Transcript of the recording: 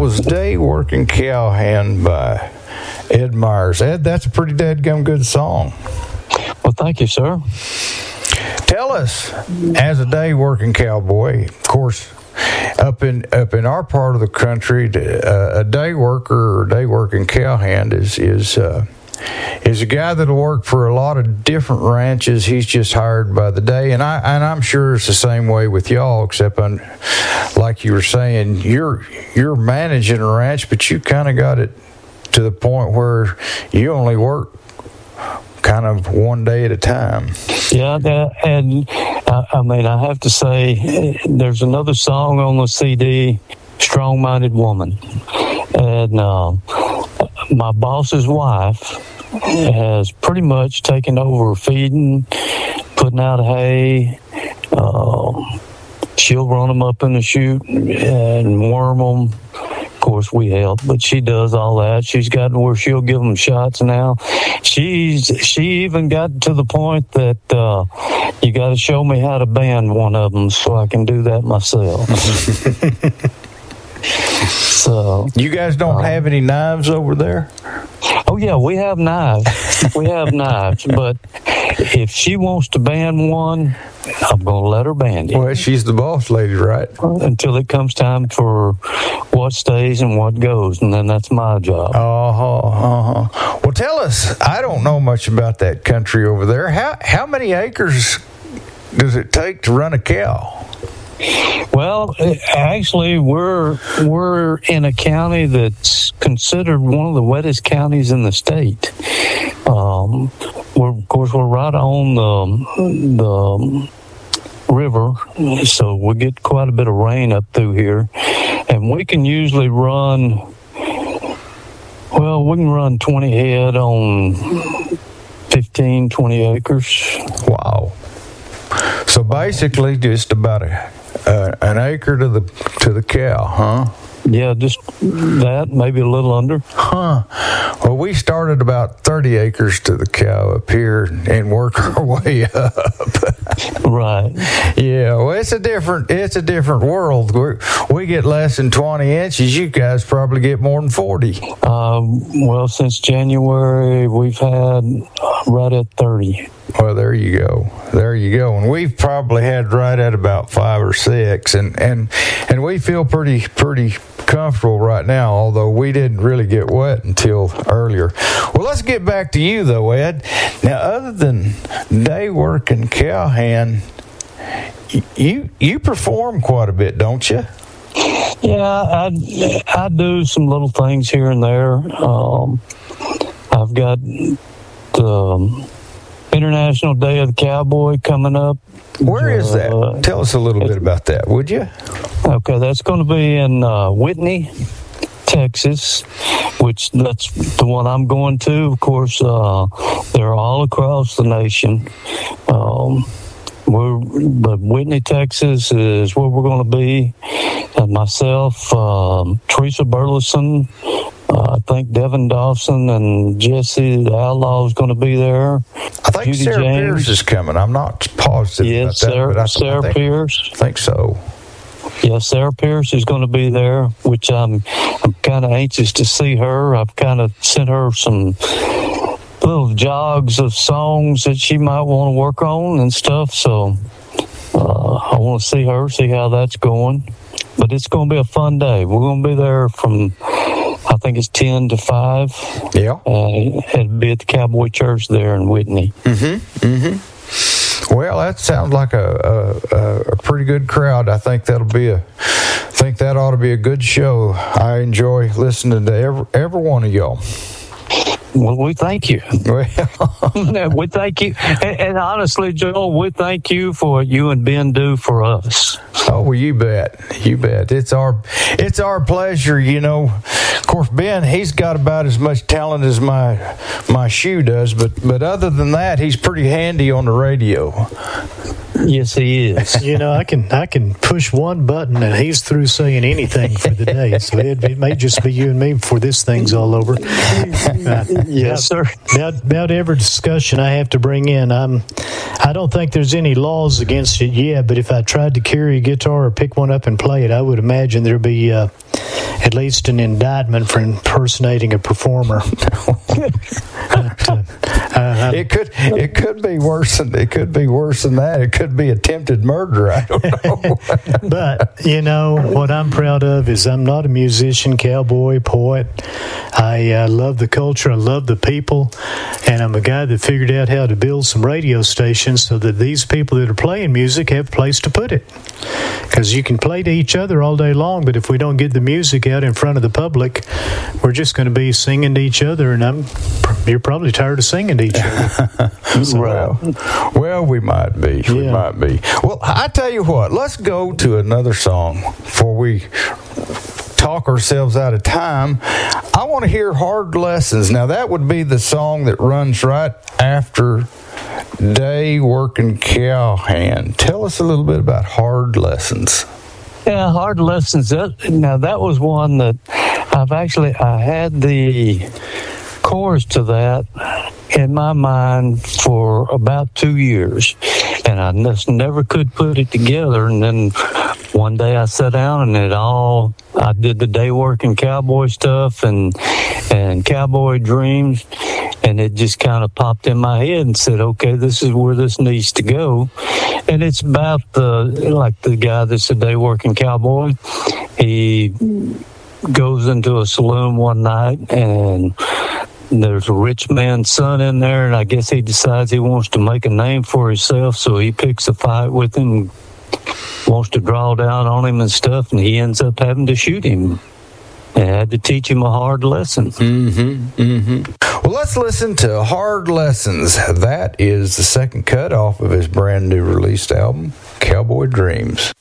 was Day Working Cowhand by Ed Myers. Ed, that's a pretty dadgum good song. Well, thank you, sir. Tell us, as a day working cowboy, of course, up in our part of the country, a day worker or day working cowhand is a guy that'll work for a lot of different ranches. He's just hired by the day, and I'm sure it's the same way with y'all, except like you were saying, you're managing a ranch, but you kind of got it to the point where you only work kind of one day at a time. Yeah, and I mean, I have to say, there's another song on the CD, Strong-Minded Woman. And my boss's wife has pretty much taken over feeding, putting out hay. She'll run them up in the chute and worm them. Of course, we help, but she does all that. She's gotten where she'll give them shots now. She even got to the point that you got to show me how to band one of them so I can do that myself. So you guys don't have any knives over there? Oh yeah, we have knives. We have knives, but if she wants to band one, I'm going to let her band it. Well, she's the boss lady, right? Until it comes time for what stays and what goes, and then that's my job. Well, tell us, I don't know much about that country over there. How many acres does it take to run a cow? Well, actually, we're in a county that's considered one of the wettest counties in the state. We're right on the river, so we get quite a bit of rain up through here, and we can usually run 20 head on 15, 20 acres. Wow. So basically just about an acre to the cow, huh? Yeah, just that, maybe a little under. Huh. Well, we started about 30 acres to the cow up here and work our way up. Right. Yeah, well, it's a different world. We get less than 20 inches. You guys probably get more than 40. Well, since January, we've had right at 30. Well, there you go. And we've probably had right at about 5 or 6, and we feel pretty comfortable right now, although we didn't really get wet until earlier. Well, let's get back to you though, Ed. Now, other than day working cowhand, you perform quite a bit, don't you? Yeah, I do some little things here and there. I've got the International Day of the Cowboy coming up. Where is that? Tell us a little bit about that, would you? Okay, that's going to be in Whitney, Texas, which that's the one I'm going to. Of course, they're all across the nation. But Whitney, Texas is where we're going to be. And myself, Teresa Burleson, I think Devin Dawson and Jesse the Outlaw is going to be there. I think Judy Sarah James. Pierce is coming. I'm not positive about that. Sarah Pierce. I think so. Yeah, Sarah Pierce is going to be there, which I'm kind of anxious to see her. I've kind of sent her some little jogs of songs that she might want to work on and stuff. So I want to see her, see how that's going. But it's going to be a fun day. We're going to be there from, I think it's 10 to 5. Yeah. It'll be at the Cowboy Church there in Whitney. Well, that sounds like a pretty good crowd. I think that ought to be a good show. I enjoy listening to every one of y'all. Well, we thank you. Well, we thank you. And honestly, Joel, we thank you for what you and Ben do for us. Oh, well, you bet. It's our pleasure, you know. Of course, Ben, he's got about as much talent as my shoe does, but other than that, he's pretty handy on the radio. Yes, he is. You know, I can push one button and he's through saying anything for the day. So it may just be you and me before this thing's all over. Yes, sir. About every discussion I have to bring in, I don't think there's any laws against it yet, but if I tried to carry a guitar or pick one up and play it, I would imagine there'd be at least an indictment for impersonating a performer. It could be worse than that. It could be attempted murder. I don't know. But what I'm proud of is I'm not a musician, cowboy, poet. I love the culture. I love the people, and I'm a guy that figured out how to build some radio stations so that these people that are playing music have a place to put it. Because you can play to each other all day long, but if we don't get the music out in front of the public, we're just going to be singing to each other, and you're probably tired of singing to each other. Well, we might be. Yeah. We might be. Well, I tell you what, let's go to another song before we talk ourselves out of time. I want to hear Hard Lessons. Now, that would be the song that runs right after Day Working Cowhand. Tell us a little bit about Hard Lessons. Yeah, Hard Lessons. That was one that I had the chorus to that in my mind for about 2 years, and I just never could put it together. And then one day I sat down and I did the Day Working Cowboy stuff and Cowboy Dreams, and it just kind of popped in my head and said, okay, this is where this needs to go. And it's about the guy that's a day working cowboy. He goes into a saloon one night, and there's a rich man's son in there, and I guess he decides he wants to make a name for himself, so he picks a fight with him, wants to draw down on him and stuff, and he ends up having to shoot him. I had to teach him a hard lesson. Well, let's listen to Hard Lessons. That is the second cut off of his brand new released album, Cowboy Dreams.